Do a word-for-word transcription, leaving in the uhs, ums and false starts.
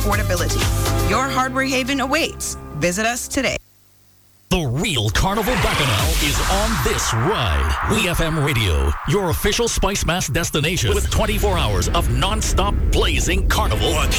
affordability. Your hardware haven awaits. Visit us today. The real Carnival Bacchanal is on this ride. We F M Radio, your official Spice Mass destination with twenty-four hours of non-stop blazing carnival.